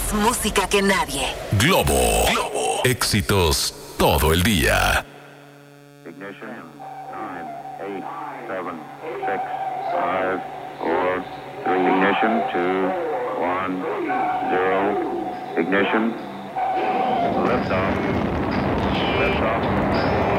Más música que nadie. Globo. Éxitos todo el día. Ignition. 9, 8, 7, 6, 5, 4, 3. Ignition. 2, 1, 0. Ignition. Lift off. Lift off.